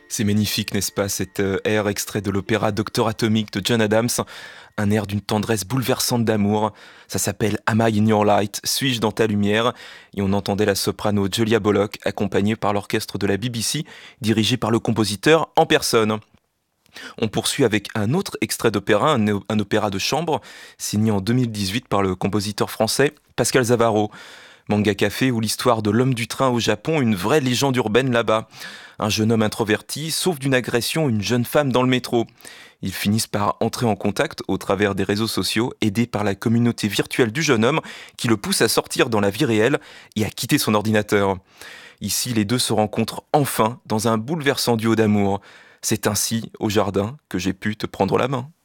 C'est magnifique, n'est-ce pas, cet air extrait de l'opéra Docteur Atomic de John Adams, un air d'une tendresse bouleversante d'amour. Ça s'appelle Am I in Your Light, Suis-je dans ta lumière? Et on entendait la soprano Julia Bullock, accompagnée par l'orchestre de la BBC, dirigé par le compositeur en personne. On poursuit avec un autre extrait d'opéra, un opéra de chambre, signé en 2018 par le compositeur français Pascal Zavaro. Manga Café ou l'histoire de l'homme du train au Japon, une vraie légende urbaine là-bas. Un jeune homme introverti sauve d'une agression une jeune femme dans le métro. Ils finissent par entrer en contact au travers des réseaux sociaux, aidés par la communauté virtuelle du jeune homme qui le pousse à sortir dans la vie réelle et à quitter son ordinateur. Ici, les deux se rencontrent enfin dans un bouleversant duo d'amour. C'est ainsi, au jardin, que j'ai pu te prendre la main.